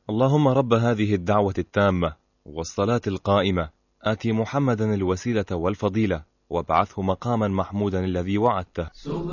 اللهم رب هذه الدعوة التامة والصلاة القائمة آت محمدا الوسيلة والفضيلة وابعثه مقاما محمودا الذي وعدته.